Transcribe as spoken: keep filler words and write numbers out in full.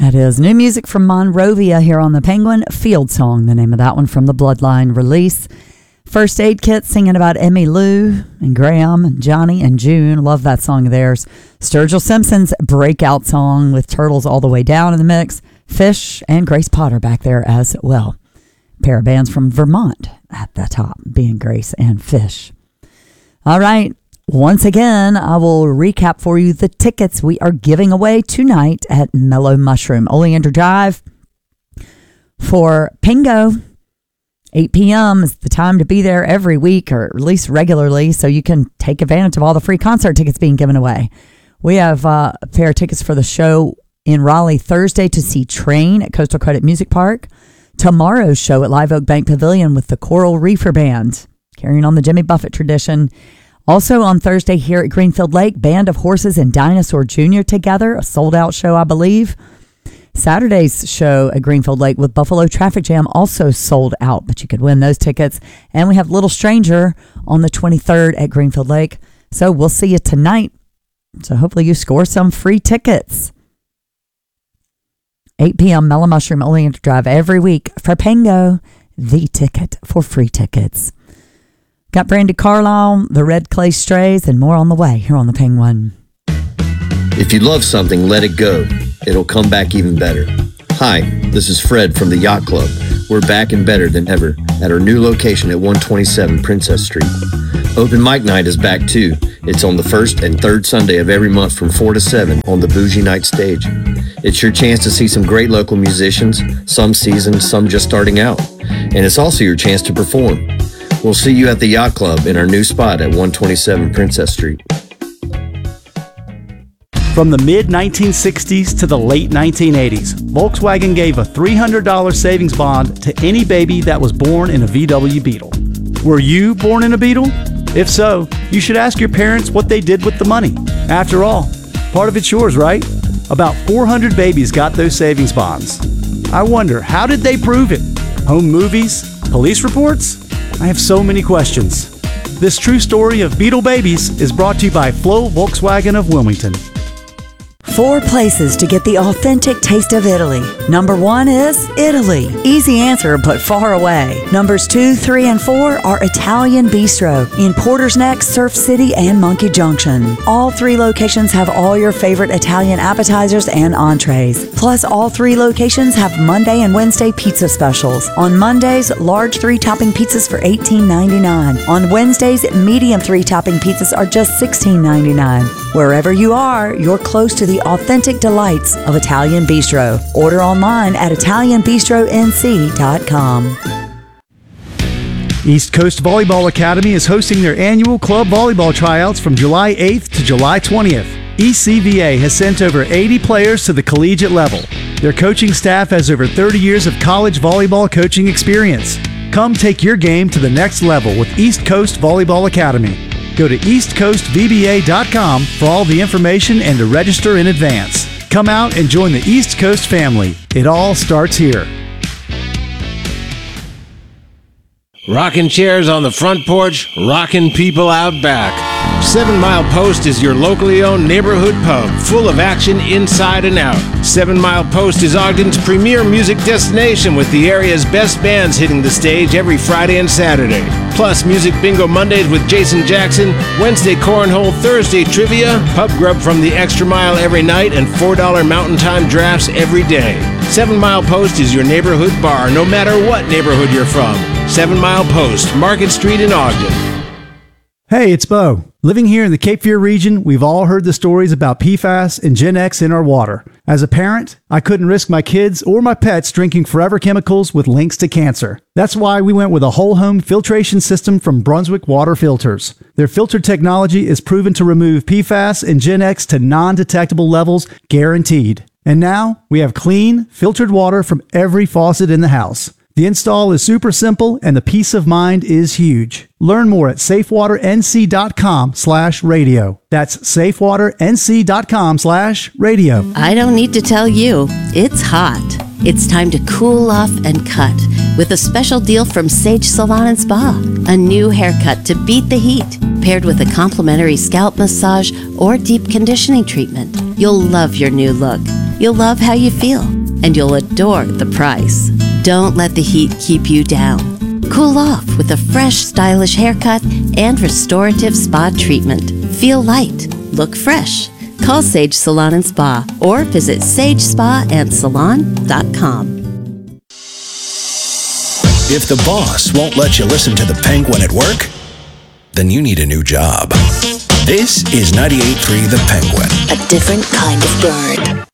That is new music from Monrovia here on the Penguin. Field Song, the name of that one from the Bloodline release. First Aid Kit singing about Emmy Lou and Graham and Johnny and June. Love that song of theirs. Sturgill Simpson's breakout song with Turtles All the Way Down in the mix. Fish and Grace Potter back there as well. Pair of bands from Vermont at the top, being Grace and Fish. All right. Once again, I will recap for you the tickets we are giving away tonight at Mellow Mushroom, Oleander Drive for Pingo. eight p.m. is the time to be there every week, or at least regularly, so you can take advantage of all the free concert tickets being given away. We have uh, a pair of tickets for the show in Raleigh Thursday to see Train at Coastal Credit Music Park. Tomorrow's show at Live Oak Bank Pavilion with the Coral Reefer Band, carrying on the Jimmy Buffett tradition. Also on Thursday here at Greenfield Lake, Band of Horses and Dinosaur Junior together, a sold-out show, I believe. Saturday's show at Greenfield Lake with Buffalo Traffic Jam also sold out, but you could win those tickets. And we have Little Stranger on the twenty-third at Greenfield Lake. So we'll see you tonight. So hopefully you score some free tickets. eight p.m. Mellow Mushroom, Oleander Drive every week for Pango, the ticket for free tickets. Got Brandy Carlisle, the Red Clay Strays, and more on the way here on the Penguin. If you love something, let it go. It'll come back even better. Hi, this is Fred from the Yacht Club. We're back and better than ever at our new location at one twenty-seven Princess Street. Open Mic Night is back too. It's on the first and third Sunday of every month from four to seven on the Bougie Night stage. It's your chance to see some great local musicians, some seasoned, some just starting out. And it's also your chance to perform. We'll see you at the Yacht Club in our new spot at one twenty-seven Princess Street. From the mid nineteen sixties to the late nineteen eighties, Volkswagen gave a three hundred dollars savings bond to any baby that was born in a V W Beetle. Were you born in a Beetle? If so, you should ask your parents what they did with the money. After all, part of it's yours, right? About four hundred babies got those savings bonds. I wonder, how did they prove it? Home movies? Police reports? I have so many questions. This true story of Beetle babies is brought to you by Flo Volkswagen of Wilmington. Four places to get the authentic taste of Italy. Number one is Italy. Easy answer, but far away. Numbers two, three, and four are Italian Bistro in Porter's Neck, Surf City, and Monkey Junction. All three locations have all your favorite Italian appetizers and entrees. Plus, all three locations have Monday and Wednesday pizza specials. On Mondays, large three-topping pizzas for eighteen ninety-nine. On Wednesdays, medium three-topping pizzas are just sixteen ninety-nine. Wherever you are, you're close to the authentic delights of Italian Bistro. Order online at italian bistro n c dot com. East Coast Volleyball Academy is hosting their annual club volleyball tryouts from July eighth to July twentieth. E C V A has sent over eighty players to the collegiate level. Their coaching staff has over thirty years of college volleyball coaching experience. Come take your game to the next level with East Coast Volleyball Academy. Go to east coast v b a dot com for all the information and to register in advance. Come out and join the East Coast family. It all starts here. Rocking chairs on the front porch, rocking people out back. Seven Mile Post is your locally owned neighborhood pub, full of action inside and out. Seven Mile Post is Ogden's premier music destination with the area's best bands hitting the stage every Friday and Saturday. Plus, Music Bingo Mondays with Jason Jackson, Wednesday Cornhole, Thursday Trivia, pub grub from the Extra Mile every night, and four dollar Mountain Time drafts every day. Seven Mile Post is your neighborhood bar, no matter what neighborhood you're from. Seven Mile Post, Market Street in Ogden. Hey, it's Bo. Living here in the Cape Fear region, we've all heard the stories about P FAS and Gen X in our water. As a parent, I couldn't risk my kids or my pets drinking forever chemicals with links to cancer. That's why we went with a whole home filtration system from Brunswick Water Filters. Their filter technology is proven to remove P FAS and Gen X to non-detectable levels, guaranteed. And now, we have clean, filtered water from every faucet in the house. The install is super simple and the peace of mind is huge. Learn more at safewaternc.com slash radio. That's safewaternc.com slash radio. I don't need to tell you, it's hot. It's time to cool off and cut with a special deal from Sage Salon and Spa. A new haircut to beat the heat, paired with a complimentary scalp massage or deep conditioning treatment. You'll love your new look. You'll love how you feel, and you'll adore the price. Don't let the heat keep you down. Cool off with a fresh, stylish haircut and restorative spa treatment. Feel light. Look fresh. Call Sage Salon and Spa or visit sage spa and salon dot com. If the boss won't let you listen to the Penguin at work, then you need a new job. This is ninety-eight point three The Penguin. A different kind of bird.